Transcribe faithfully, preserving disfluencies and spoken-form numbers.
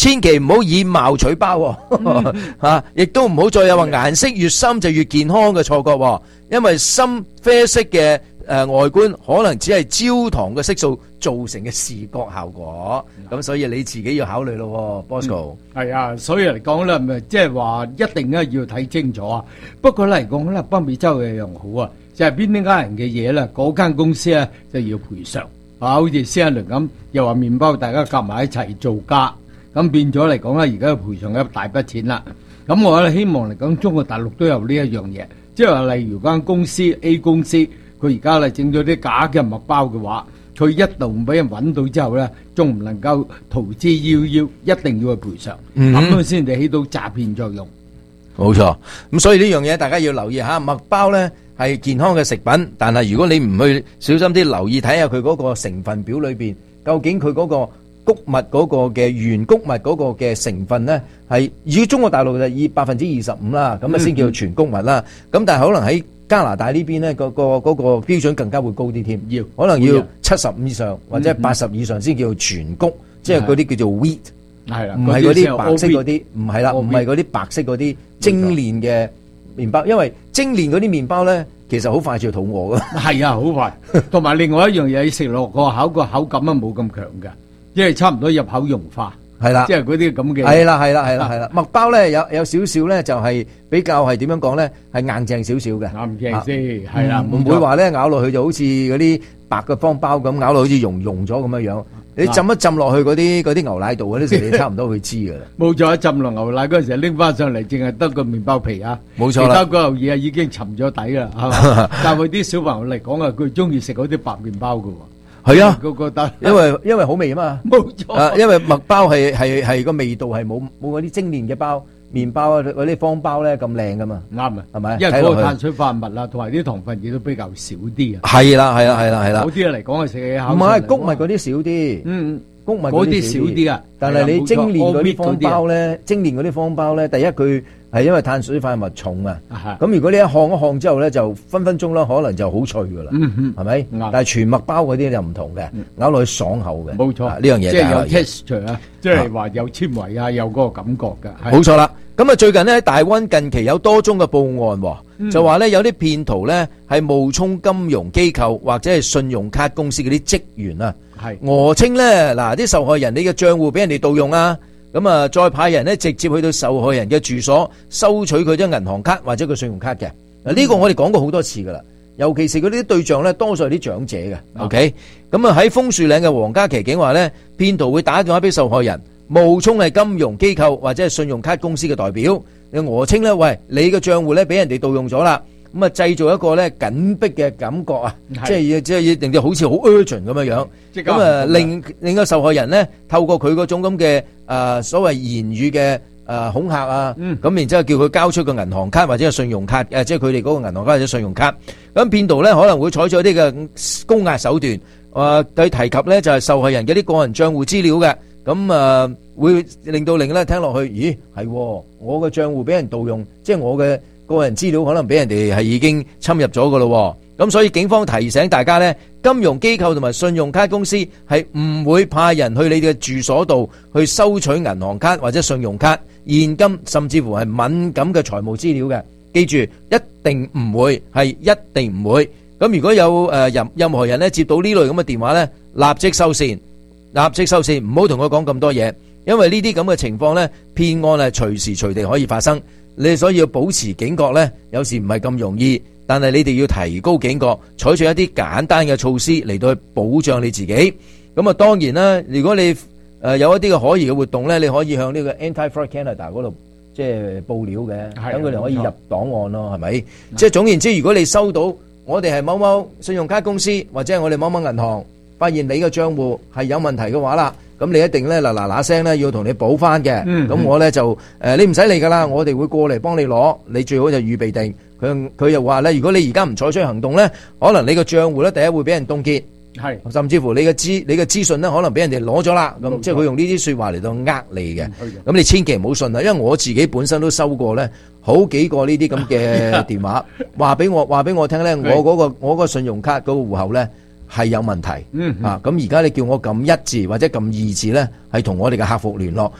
千祈唔好以貌取包吓，亦都唔好再有話顏色越深就越健康嘅錯覺，因為深啡色嘅誒外觀可能只係焦糖嘅色素造成嘅視覺效果，咁所以你自己要考慮咯 ，Bosco。 係啊，所以嚟講咧，咪即係話一定咧要睇清楚啊。不過嚟講咧，北美洲有樣好啊，就係邊啲家人嘅嘢咧，嗰間公司咧就要賠償啊。好似施一倫咁，又話麵包大家夾埋一齊造假，咁變咗嚟講咧，而家賠償一大筆錢啦。咁我咧希望嚟講，中國大陸都有呢一樣嘢，即係話例如間公司 A 公司，佢而家咧整咗啲假嘅麥包嘅話，佢一度俾人揾到之後咧，仲唔能夠逃之夭夭，一定要去賠償，咁、嗯、樣先至起到詐騙作用。 冇錯，咁所以呢樣嘢大家要留意下，麥包咧係健康嘅食品，但係如果你唔去小心啲留意睇下佢嗰個成分表裏邊，究竟佢嗰個穀物嗰個嘅原穀物嗰個嘅成分咧，係以中國大陸就以百分之二十五啦，咁啊先叫做全穀物啦。咁、嗯、但係可能喺加拿大呢邊咧，嗰個嗰個標準更加會高啲添，要可能要七十五以上或者八十以上先叫做全穀，嗯、即係嗰啲叫做 wheat， 係啦，唔係嗰啲白色嗰啲，唔係啦，唔係嗰啲白色嗰啲精煉嘅麵包，因為精煉嗰啲麵包咧，其實好快就肚餓噶。係啊，好快。同埋另外一樣嘢，食落個口個口感啊冇咁強㗎，因為差唔多入口溶化。係啦，即係嗰啲咁嘅。係啦，係啦，係啦，係啦。麥包咧有有少少咧，就係比較係點樣講咧？係硬淨少少嘅。硬淨先係啦，唔會話咧咬落去就好似嗰啲白嘅方包咁咬落好似溶溶咗咁樣樣。你浸一浸落去嗰啲嗰啲牛奶度嗰啲時，你差唔多會知㗎啦。冇錯，一浸落牛奶嗰陣時拎翻上嚟，淨係得個麵包皮啊。冇錯啦，其他嗰嚿嘢已經沉咗底啦，係嘛？但係啲小朋友嚟講啊，佢中意食嗰啲白麵包㗎喎。係啊，個個得，因為因為好味啊嘛，冇錯。啊，因為麥包係係係個味道係冇冇嗰啲精煉嘅包麵包啊，嗰啲方包咧咁靚噶嘛。啱啊，係咪？因為嗰個碳水化合物啊，同埋啲糖分亦都比較少啲啊。係啦，係啦，係啦，係啦。嗰啲嚟講係食嘅口。唔係穀物嗰啲少啲。嗯，穀物嗰啲少啲啊。但係你精煉嗰啲方包咧，精煉嗰啲方包咧，第一佢係因為碳水化合物重啊，咁如果你一烘一烘之後咧，就分分鐘啦，可能就好脆噶啦，係咪？但係全麥包嗰啲就唔同嘅，咬落去爽口嘅。冇錯，呢樣嘢即係有 texture 啊，即係話有纖維啊，有嗰個感覺㗎。冇錯啦。咁啊，最近呢，喺大溫近期有多宗嘅報案，就話咧有啲騙徒咧係冒充金融機構或者係信用卡公司嗰啲職員啊，係訛稱咧嗱啲受害人你嘅賬戶俾人哋盜用啊。咁啊，再派人咧直接去到受害人嘅住所，收取佢張銀行卡或者個信用卡嘅。嗱，呢個我哋講過好多次噶啦，尤其是嗰啲對象咧，多數係啲長者嘅。OK，咁啊喺楓樹嶺嘅黃家琪警話咧，騙徒會打電話俾受害人，冒充係金融機構或者係信用卡公司嘅代表，你訛稱咧，喂，你嘅賬戶咧俾人哋盜用咗啦。咁啊，製造一個咧緊迫嘅感覺啊，即係即係令到好似好 urgent 咁樣樣，咁啊令令個受害人咧透過佢嗰種咁嘅誒所謂言語嘅誒恐嚇啊，咁然之後叫佢交出個銀行卡或者係信用卡誒，即係佢哋嗰個銀行卡或者信用卡，咁騙徒咧可能會採取一啲嘅高壓手段，誒對提及咧就係受害人嘅啲個人賬戶資料嘅，咁啊會令到令咧聽落去，咦係我嘅賬戶俾人盜用，即係我嘅個人資料可能俾人哋係已經侵入咗噶咯，咁所以警方提醒大家呢，金融機構同埋信用卡公司係唔會派人去你嘅住所度去收取銀行卡或者信用卡、現金，甚至乎係敏感嘅財務資料嘅。記住，一定唔會，係一定唔會。咁如果有誒任任何人呢接到呢類咁嘅電話呢，立即收線，立即收線，唔好同佢講咁多嘢，因為呢啲咁嘅情況呢，騙案係隨時隨地可以發生。你所以要保持警覺呢，有時唔係咁容易，但係你哋要提高警覺，採取一啲簡單嘅措施嚟到去保障你自己。咁啊，當然啦，如果你誒有一啲嘅可疑嘅活動呢，你可以向呢個 Anti-Fraud Canada 嗰度即係報料嘅，等佢哋可以入檔案咯，係咪？即係總言之，如果你收到我哋係某某信用卡公司或者係我哋某某銀行發現你嘅賬戶係有問題嘅話啦，咁你一定咧嗱嗱嗱聲咧要同你補翻嘅，咁、嗯、我咧就誒、呃、你唔使嚟噶啦，我哋會過嚟幫你攞，你最好就預備定。佢佢又話咧，如果你而家唔採取行動咧，可能你個賬戶咧第一會俾人凍結，係甚至乎你嘅資你嘅資訊咧可能俾人哋攞咗啦，咁即係佢用呢啲說話嚟到呃你嘅，咁、嗯、你千祈唔好信啦，因為我自己本身都收過咧好幾個呢啲咁嘅電話，話俾我話俾我聽咧，我嗰、嗰個我嗰個信用卡嗰個戶口咧係有問題，嗯啊，咁而家你叫我撳一字或者撳二字咧，係同我哋嘅客服聯絡，